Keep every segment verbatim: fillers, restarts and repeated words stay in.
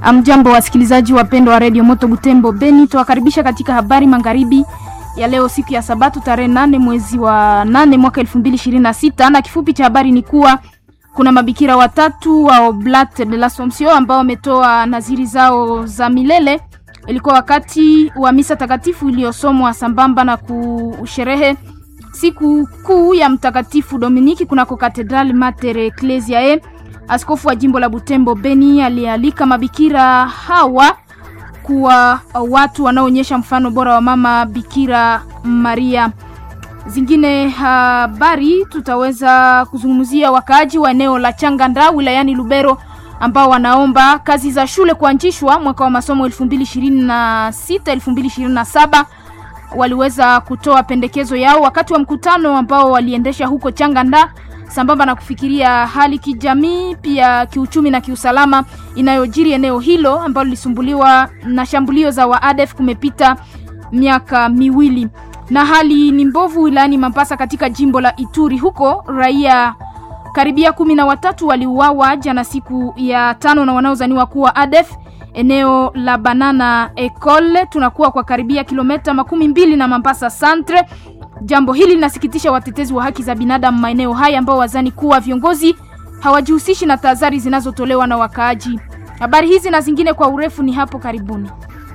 Amjambo wasikilizaji wapendwa wa Radio Moto Butembo Beni, tuwakaribisha katika habari magharibi ya leo siku ya Sabato tarehe nane mwezi wa nane mwaka elfu mbili ishirini na sita, na kifupi cha habari ni kuwa kuna mabikira watatu wa Oblate de l'Assomption ambao wametoa naziri zao za milele. Ilikuwa wakati wa misa takatifu iliyosomwa sambamba na kusherehe siku kuu ya Mtakatifu Dominiki kunako Cathedrale Mater Ecclesiae. Askofu wa jimbo la Butembo Beni alialika mabikira hawa kuwa watu wanaoonyesha mfano bora wa mama Bikira Maria. Zingine habari tutaweza kuzungumzia wakaaji wa eneo la Changanda wilayani Lubero ambao wanaomba kazi za shule kuanzishwa mwaka wa masomo elfu mbili ishirini na sita elfu mbili ishirini na saba. Waliweza kutoa pendekezo yao wakati wa mkutano ambao waliendesha huko Changanda sambamba na kufikiria hali kijamii pia kiuchumi na kiusalama inayojiri eneo hilo ambalo lisumbuliwa na shambulio za wa A D F kumepita miaka miwili. Na hali ni mbovu wilayani Mambasa katika jimbo la Ituri. Huko raia karibia kumi na watatu waliuawa jana siku ya tano na wanaozaniwa kuwa A D F eneo la Banana Ecole. Tunakuwa kwa karibia kilomita makumi mbili na Mambasa Centre. Jambo hili linasikitisha watetezi wa haki za binadamu maeneo haya ambao wazani kuwa viongozi hawajihusishi na tahadhari zinazotolewa na wakaaji. Habari hizi na zingine kwa urefu ni hapo karibuni.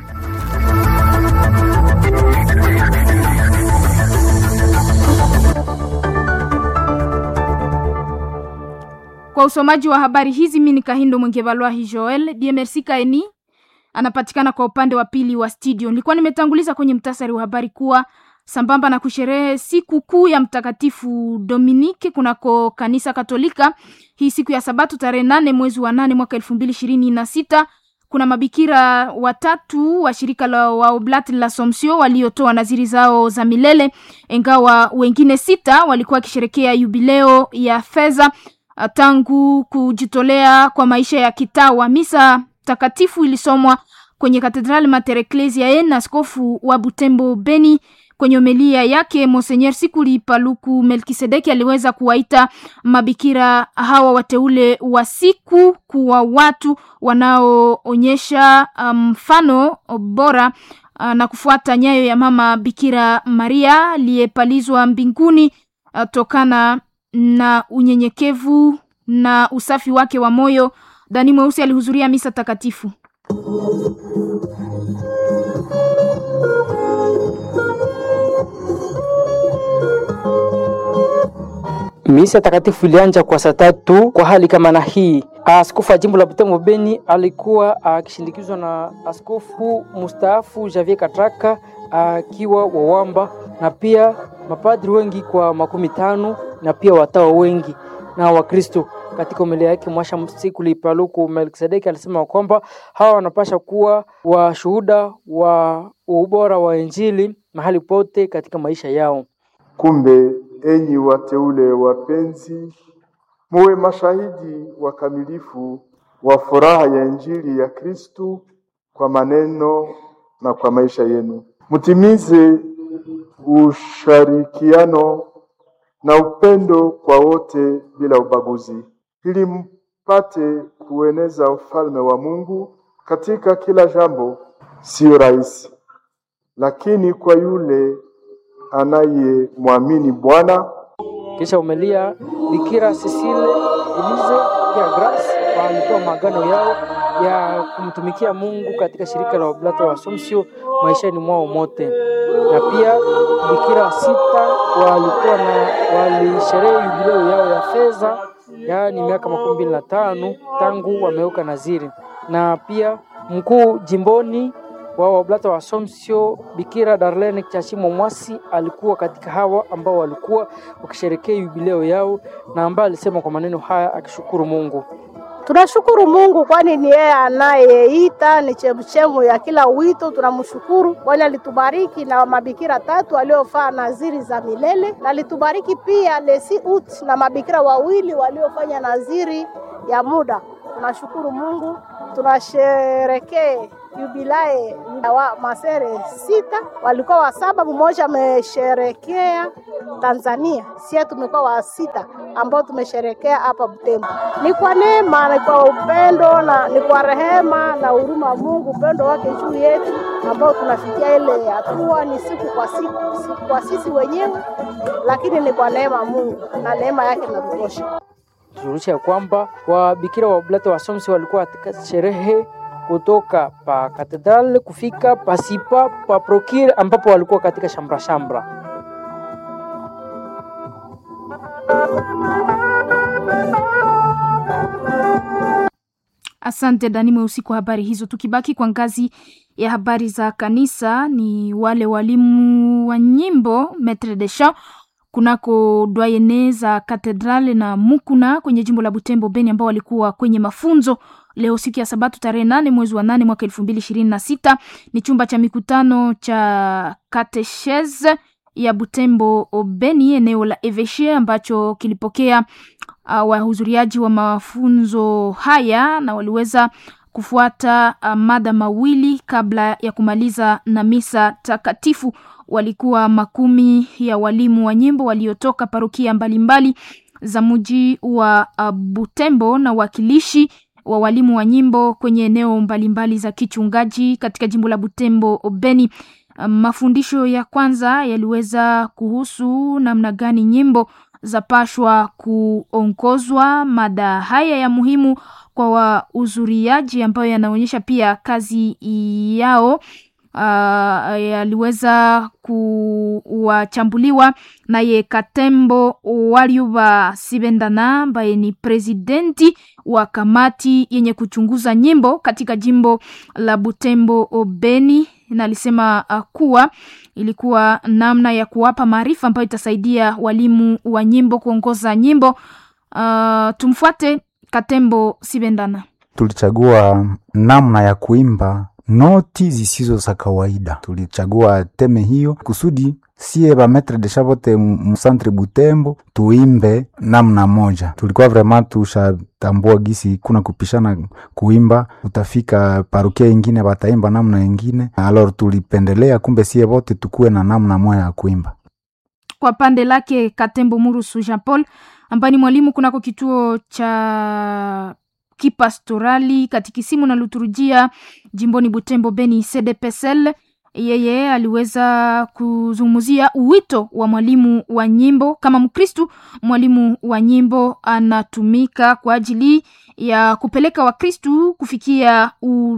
Kwa usomaji wa habari hizi mimi ni Kahindo Mwengevalwa Joel. D M R C Kaeni anapatikana kwa upande wa pili wa studio. Nilikuwa nimetanguliza kwenye mtasari wa habari kuwa sambamba na kusherehe siku kuu ya Mtakatifu Dominiki kunako kanisa Katolika hii siku ya Sabato tarehe nane mwezi wa nane mwaka elfu mbili ishirini na sita, kuna mabikira watatu wa shirika la wa Oblate de l'Assomption waliotoa naziri zao za milele, ingawa wengine sita walikuwa kisherekea jubileo ya fedha tangu kujitolea kwa maisha ya kitawa. Misa takatifu ilisomwa kwenye Cathedrale Mater Ecclesiae na askofu wa Butembo Beni. Kwenye homilia yake Monseigneur Sikuli Paluku Melkisedeki aliweza kuwaita mabikira hawa wateule wa siku kuwa watu wanaoonyesha mfano um, bora uh, na kufuata nyayo ya mama Bikira Maria aliyepalizwa mbinguni uh, tokana na unyenyekevu na usafi wake wa moyo. Dani Mweusi alihudhuria misa takatifu. Misa takatifu ilianza kwa saa tatu. Kwa hali kama na hii, askofu wa jimbo la Butembo Beni alikuwa akishindikizwa na askofu mustaafu Javier Katraka akiwa wawamba, na pia mapadri wengi kwa makumi tano na pia watawa wengi na Wakristo. Katika homilia yake Mwasha Sikuli Paluku Melkisedeki alisema kwamba hawa wanapasha kuwa washuhuda wa ubora wa Injili mahali pote katika maisha yao. Kumbe enyi wateule wapenzi, muwe mashahidi wakamilifu wa furaha ya Injili ya Kristo kwa maneno na kwa maisha yenu. Mutimize ushirikiano na upendo kwa wote bila ubaguzi, ili mpate kueneza ufalme wa Mungu katika kila jambo. Sio rahisi, lakini kwa yule anaye muamini Bwana. Kisha homilia Bikira Cecile Elise ya Grace walitoa magano yao ya kumtumikia Mungu katika shirika la Oblate de l'Assomption maishani mwao mote. Na pia Bikira sita walikuwa na walisherehe jubileo yao ya fedha, yaani miaka makumi mbili na tano tangu wameuka naziri. Na pia mkuu jimboni wa Oblate de l'Assomption Bikira Darlene Chashimo Mwasi alikuwa katika hawa ambao walikuwa wakisherekea jubileo yao, na ambao alisema kwa maneno haya akishukuru Mungu. Tunashukuru Mungu kwani ni yeye anayeita, ni chemchemu ya kila wito. Tunamshukuru kwani alitubariki na mabikira tatu waliofanya naziri za milele, na alitubariki pia lesi ut na mabikira wawili waliofanya naziri ya muda. Tunashukuru Mungu, tunasherekea jubileo wa masere sita, walikuwa wa saba, mmoja amesherekea Tanzania. Sisi tumekuwa wa sita ambao tumesherekea hapa Butembo. Ni kwa neema, ni kwa upendo na ni kwa rehema na huruma wa Mungu, upendo wake juu yetu ambao tunafikia ile hatua. Ni siku kwa siku, siku kwa sisi wenyewe, lakini ni kwa neema Mungu na neema yake inatosha. Tujulisha kwamba wabikira wa Oblata wa Assumption walikuwa katika sherehe kutoka pa katedral kufika pasipa pa prokir ambapo walikuwa katika shambra shambra. Asante Dani Mweusi kwa habari hizo. Tukibaki kwa ngazi ya habari za kanisa, ni wale walimu wa nyimbo Maître de chant kunako doyene za katedrale na Mukuna kwenye jimbo la Butembo Beni, ambao walikuwa kwenye mafunzo leo siku ya Sabato tarehe nane mwezi wa nane mwaka elfu mbili ishirini na sita. Ni chumba cha mikutano cha katechese ya Butembo Beni eneo la Eveshe ambacho kilipokea uh, wahudhuriaji wa mafunzo haya, na waliweza kufuata uh, mada mawili kabla ya kumaliza na misa takatifu. Walikuwa makumi ya walimu wa nyimbo waliotoka parokia mbalimbali za mji wa uh, Butembo na wakilishi wa walimu wa nyimbo kwenye eneo mbalimbali za kichungaji katika jimbo la Butembo Beni. Uh, mafundisho ya kwanza yaliweza kuhusu namna gani nyimbo zapashwa kuongozwa. Mada haya ya muhimu kwa wahudhuriaji ambayo yanaonyesha pia kazi yao Uh, yaliweza kuwachambuliwa naye Katembo Waliuba Sibendana ambaye ni presidenti wa kamati yenye kuchunguza nyimbo katika jimbo la Butembo Beni, na alisema uh, kuwa ilikuwa namna ya kuwapa maarifa ambayo itasaidia walimu wa nyimbo kuongoza nyimbo. Uh, tumfuate Katembo Sibendana. Tulichagua namna ya kuimba noti zisizo za kawaida. Tulichagua teme hiyo kusudi sie ba maître de chant vote mu centre Butembo tuimbe namna moja. Tulikuwa vraiment tushatambua gisi kuna kupishana kuimba, utafika parokia nyingine bataimba namna nyingine. Alors tulipendelea kumbe sie vote tukue na namna moja ya kuimba. Kwa pande lake Katembo Murusu Jean Paul ambaye ni mwalimu kunako kituo cha kipastorali katikisimu na liturujia jimboni Butembo Beni C D P S L, yeye aliweza kuzungumzia uwito wa mwalimu wa nyimbo. Kama Mkristu, mwalimu wa nyimbo anatumika kwa ajili ya kupeleka Wakristu kufikia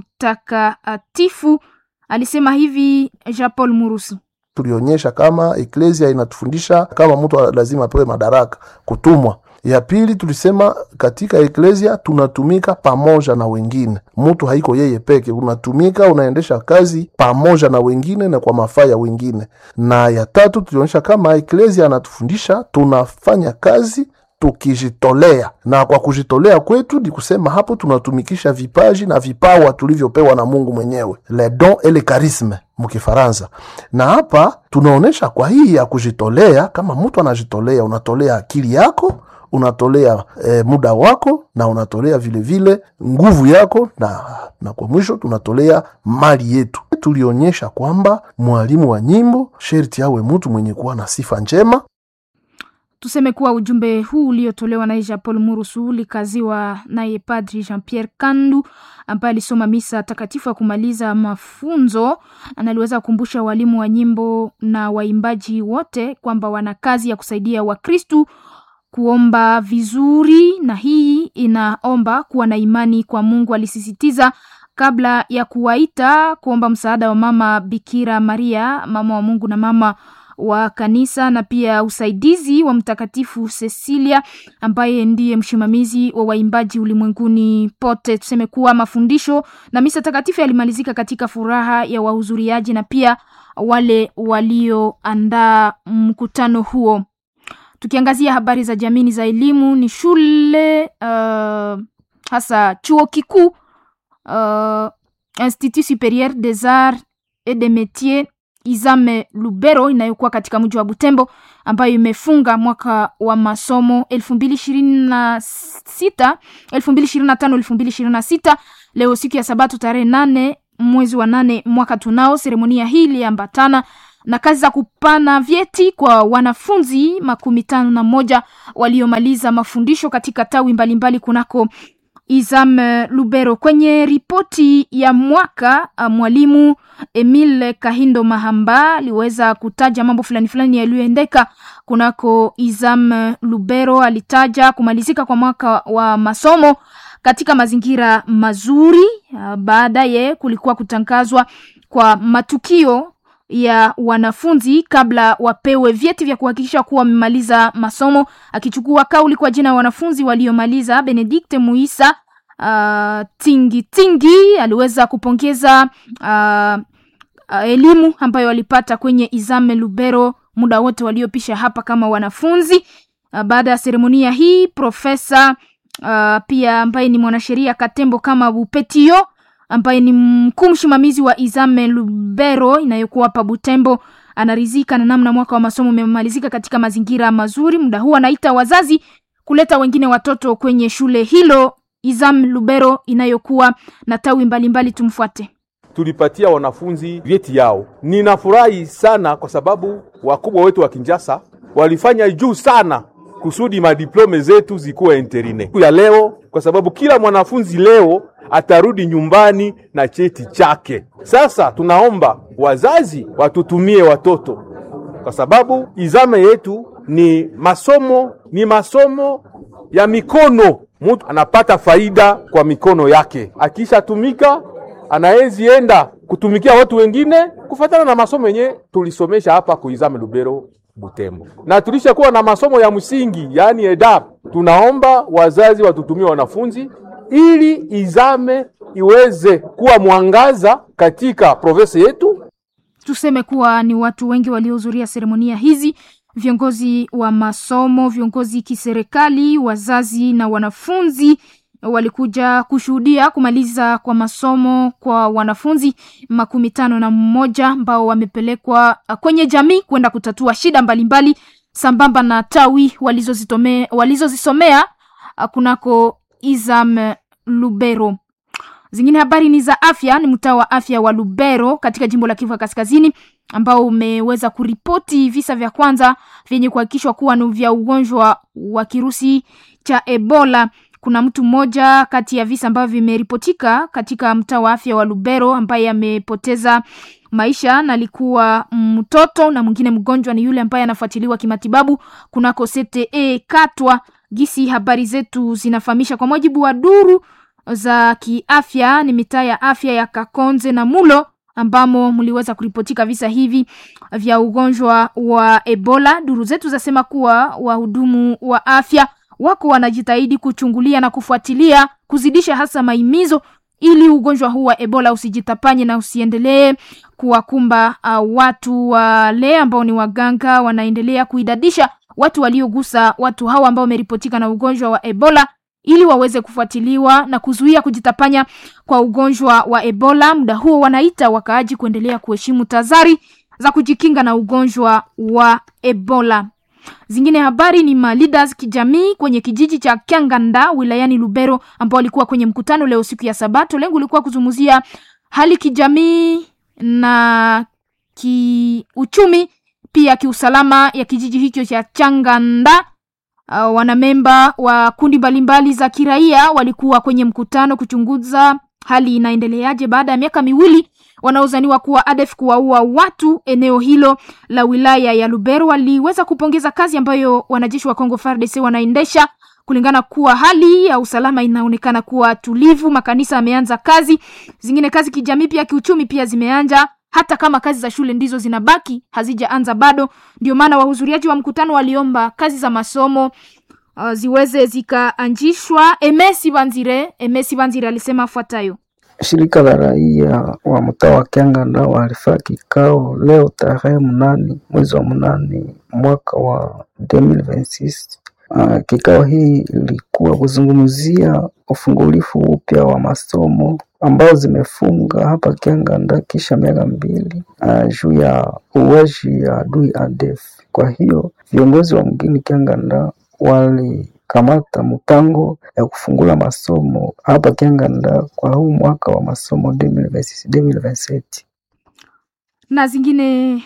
utakatifu. Alisema hivi Jean Paul Murusi. Tulionyesha kama eklesia inatufundisha kama mtu lazima apewe madaraka, kutumwa. Ya pili tulisema katika eklesia tunatumika pamoja na wengine. Mtu haiko yeye peke, unatumika unaendesha kazi pamoja na wengine na kwa mafaa ya wengine. Na ya tatu tulionyesha kama eklesia anatufundisha tunafanya kazi tukijitolea, na kwa kujitolea kwetu ni kusema hapo tunatumikisha vipaji na vipawa tulivyopewa na Mungu mwenyewe, le don et le charisme mkifaransa. Na hapa tunaonesha kwa hii ya kujitolea, kama mtu anajitolea, unatolea akili yako, unatolea e, muda wako, na unatolea vile vile nguvu yako, na na kwa mwisho tunatolea mali yetu. Tulionyesha kwamba mwalimu wa nyimbo sherti awe mtu mwenye kuwa na sifa njema. Tuseme kuwa ujumbe huu uliotolewa na Jean Paul Murusu ulikaziwa naye Padri Jean-Pierre Kandu ambaye alisoma misa takatifu ya kumaliza mafunzo. Analiweza kukumbusha walimu wa nyimbo na waimbaji wote kwamba wana kazi ya kusaidia Wakristu kuomba vizuri, na hii inaomba kuwa na imani kwa Mungu. Alisisitiza kabla ya kuwaita kuomba msaada wa mama Bikira Maria, mama wa Mungu na mama wa kanisa, na pia usaidizi wa Mtakatifu Cecilia ambaye ndiye msimamizi wa waimbaji ulimwenguni pote. Tuseme kuwa mafundisho na misa takatifu yalimalizika katika furaha ya wahudhuriaji na pia wale walioandaa mkutano huo. Tukiangazia habari za jamii za elimu, ni shule uh, hasa chuo kikuu uh, Institut Supérieur des Arts et des Métiers Izame Lubero inayokuwa katika mji wa Butembo, ambayo imefunga mwaka wa masomo elfu mbili ishirini na sita elfu mbili ishirini na tano elfu mbili ishirini na sita leo siku ya Sabato tarehe nane mwezi wa nane mwaka tunao. Seremonia hii iliambatana na kazi za kupana vyeti kwa wanafunzi makumi tano na moja waliomaliza mafundisho katika tawi mbalimbali mbali kunako Izam Lubero. Kwenye ripoti ya mwaka, mwalimu Emile Kahindo Mahamba aliweza kutaja mambo fulani fulani yaliyoendeka kunako Izam Lubero. Alitaja kumalizika kwa mwaka wa masomo katika mazingira mazuri. Baadaye kulikuwa kutangazwa kwa matukio ya wanafunzi kabla wapewe vyeti vya kuhakikisha kuwa wamemaliza masomo. Akichukua kauli kwa jina ya wanafunzi waliomaliza, Benedict Muisa uh, Tingi Tingi aliweza kupongeza uh, uh, elimu ambayo walipata kwenye Izame Lubero muda wote waliopisha hapa kama wanafunzi. Uh, baada ya seremonia hii, profesa uh, pia ambaye ni mwanasheria Katembo kama Bupetio ambaye ni mkuu msimamizi wa Izame Lubero inayokuwa hapa Butembo anarizika na namna mwaka wa masomo umemalizika katika mazingira mazuri. Muda huu anaita wazazi kuleta wengine watoto kwenye shule hilo Izame Lubero inayokuwa na tawi mbalimbali. Tumfuate. Tulipatia wanafunzi vyeti yao. Ninafurahi sana kwa sababu wakubwa wetu wa Kinshasa walifanya juu sana kusudi madiplome zetu zikuwe interine ya leo, kwa sababu kila mwanafunzi leo atarudi nyumbani na cheti chake. Sasa tunaomba wazazi watutumie watoto, kwa sababu Izame yetu ni masomo ni masomo ya mikono. Mtu anapata faida kwa mikono yake, akisha tumika anaezi enda kutumikia watu wengine kufuatana na masomo yenye tulisomesha hapa ku Izame Lubero Butembo. Na tulisha kuwa na masomo ya msingi, yani edap. Tunaomba wazazi watutumie wanafunzi ili Izame iweze kuwa mwangaza katika province yetu. Tuseme kuwa ni watu wengi waliohudhuria seremonia hizi, viongozi wa masomo, viongozi kiserikali, wazazi na wanafunzi walikuja kushuhudia kumaliza kwa masomo kwa wanafunzi makumi tano na mmoja ambao wamepelekwa kwenye jamii kwenda kutatua shida mbalimbali sambamba na tawi walizozisomea walizozisomea kunako Izam Lubero. Zingine habari ni za afya. Ni mtaa wa afya wa Lubero katika jimbo la Kivu Kaskazini ambao umeweza kuripoti visa vya kwanza vyenye kuhakikishwa kuwa ni vya ugonjwa wa kirusi cha Ebola. Kuna mtu mmoja kati ya visa ambavyo vimeripotika katika mtaa wa afya wa Lubero ambaye amepoteza maisha, na alikuwa mtoto, na mwingine mgonjwa ni yule ambaye anafuatiliwa kimatibabu kunako C T E Katwa. Gisi habari zetu zinafahamisha, kwa mujibu wa duru za kiafya, ni mitaa ya afya ya Kakonze na Mulo ambamo mliweza kuripotika visa hivi vya ugonjwa wa Ebola. Duru zetu zasema kuwa wahudumu wa afya wako wanajitahidi kuchungulia na kufuatilia, kuzidisha hasa maimizo ili ugonjwa huu wa Ebola usijitapanye na usiendelee kuwakumba uh, watu wale ambao ni waganga. Wanaendelea kuidadisha watu waliogusa watu hawa ambao wameripotika na ugonjwa wa Ebola ili waweze kufuatiliwa na kuzuia kujitapanya kwa ugonjwa wa Ebola. Muda huo wanaita wakaaji kuendelea kuheshimu tahadhari za kujikinga na ugonjwa wa Ebola. Zingine habari ni ma leaders kijamii kwenye kijiji cha Kyanganda wilayani Lubero ambao walikuwa kwenye mkutano leo siku ya Sabato. Lengo lilikuwa kuzungumzia hali kijamii na kiuchumi pia kiusalama ya kijiji hicho cha Kyanganda. Uh, wanamemba wa kundi mbalimbali za kiraia walikuwa kwenye mkutano kuchunguza hali inaendeleaje baada ya miaka miwili wanaozaniwa kuwa A D F kuwaua watu eneo hilo la wilaya ya Lubero. Waliweza kupongeza kazi ambayo wanajeshi wa Kongo F A R D C wanaendesha, kulingana kuwa hali ya usalama inaonekana kuwa tulivu. Makanisa yameanza kazi, zingine kazi kijamii pia kiuchumi pia zimeanza, hata kama kazi za shule ndizo zinabaki hazijaanza bado. Ndio maana wahudhuriaji wa mkutano waliomba kazi za masomo uh, ziweze zikaanzishwa. Emesi Banzire, Emesi Banzire alisema fuatayo. Shirika la raia wa mtaa wa Kyanganda walifanya kikao leo tarehe mnane mwezi wa mnane mwaka wa elfu mbili ishirini na sita. Uh, kikao hii ilikuwa kuzungumzia ufungulifu upya wa masomo ambao zimefunga hapa Kyanganda kisha miaka mbili uh, juu ya uwaji ya adui A D F. Kwa hiyo viongozi wa mgini Kyanganda wali wamekamata mpango ya kufungula masomo hapa Kianganda kwa huu mwaka wa masomo elfu mbili ishirini na sita elfu mbili ishirini na saba. Na zingine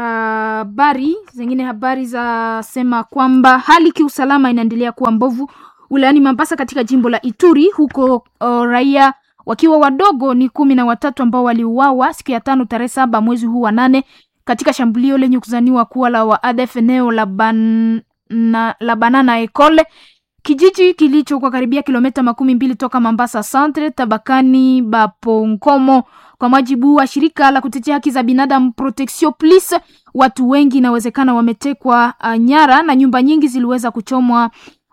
habari uh, zingine habari za sema kwamba hali kiusalama inaendelea kuwa mbovu wilayani Mambasa katika jimbo la Ituri. Huko uh, raia wakiwa wadogo ni kumi na watatu ambao waliuawa siku ya tano tarehe saba mwezi huu wa nane katika shambulio lenye kuzaniwa kuwa la wa A D F eneo la, ban, na, la Banana Ekole, kijiji kilicho kwa karibia kilomita makumi mbili toka Mambasa Centre tabakani Baponkomo. Kwa majibu wa shirika la kutetea haki za binadamu Protection Plus, watu wengi inawezekana wametekwa uh, nyara na nyumba nyingi ziliweza kuchomwa.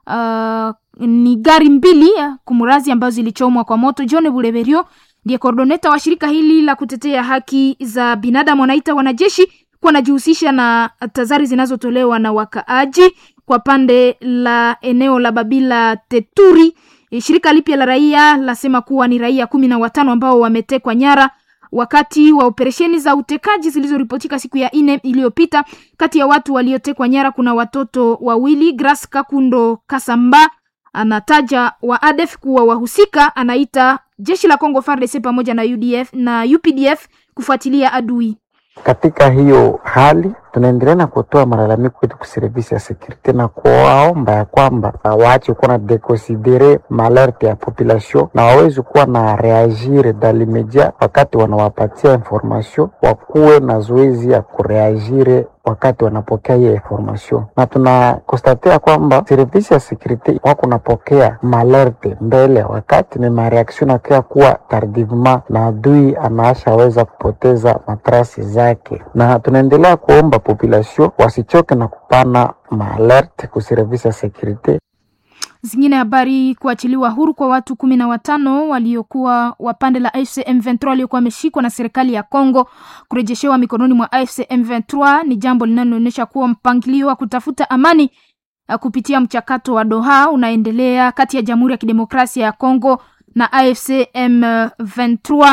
Uh, ni gari mbili kumurazi ambazo zilichomwa kwa moto. John Buleberio ndiye coordinator wa shirika hili la kutetea haki za binadamu. Wanaita wanajeshi kwa najihusisha na tazari zinazotolewa na wakaaji kwa pande la eneo la Babila Teturi. Shirika lipya la raia lasema kuwa ni raia kumi na watano ambao wametekwa nyara wakati wa operesheni za utekaji zilizoripotika siku ya ine iliyopita. Kati ya watu waliotekwa nyara kuna watoto wawili. Grace Kakundo Kasamba anataja wa A D F kuwa wahusika, anaita jeshi la Kongo F A R D C pamoja na U D F na U P D F kufuatilia adui. Katika hiyo hali tunaendelea na kutoa malalamiko kwetu kwa service ya security na kuwaomba ya kwamba waache kuwa na deconsidere malerte ya population na waweze kuwa na reagir dans l'immédiat wakati wanawapatia information, wakuwe na zoezi ya kureagire wakati wanapokea hiyo information. Na tunakonstatea kwamba service ya security wako napokea malerte mbele wakati ni ma reaction akia kuwa tardivement na adui anaashaweza kupoteza matrasi zake. Na tunaendelea kuomba population wasichoke na kupana maalerte ku service ya security. Zingine habari, kuachiliwa huru kwa watu kumi na watano waliokuwa wapande la A F C M ishirini na tatu waliokuwa wameshikwa na serikali ya Kongo kurejeshewa mikononi mwa A F C M ishirini na tatu ni jambo linaloonyesha kuwa mpangilio wa kutafuta amani kupitia mchakato wa Doha unaendelea kati ya Jamhuri ya Kidemokrasia ya Kongo na A F C M ishirini na tatu.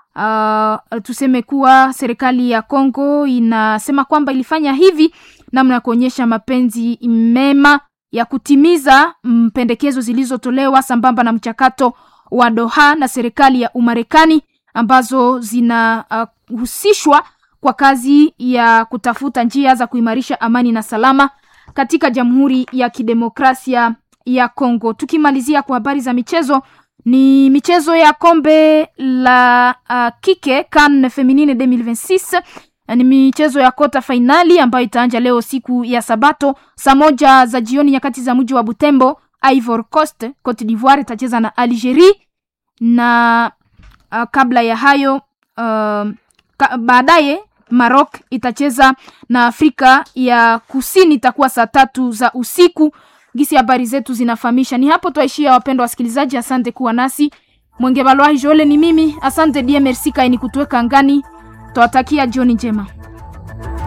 Uh, tuseme kuwa serikali ya Kongo inasema kwamba ilifanya hivi namna ya kuonyesha mapenzi mema ya kutimiza mpendekezo zilizotolewa sambamba na mchakato wa Doha na serikali ya Umarekani ambazo zinahusishwa uh, kwa kazi ya kutafuta njia za kuimarisha amani na salama katika Jamhuri ya Kidemokrasia ya Kongo. Tukimalizia kwa habari za michezo, ni michezo ya kombe la uh, kike CAN Feminine elfu mbili ishirini na sita. Ni michezo ya kota finali ambayo itaanza leo siku ya Sabato saa moja za jioni nyakati za mji wa Butembo. Ivory Coast, Cote d'Ivoire itacheza na Algeria, na uh, kabla ya hayo uh, ka, baadaye Maroc itacheza na Afrika ya Kusini, itakuwa saa tatu za usiku. Gisi habari zetu zinafahamisha. Ni hapo tuaishia, wapendwa wasikilizaji, asante kuwa nasi. Mwenge Balwa Jole ni mimi, asante die merci kaini kutuweka ngani. Tuwatakia jioni njema.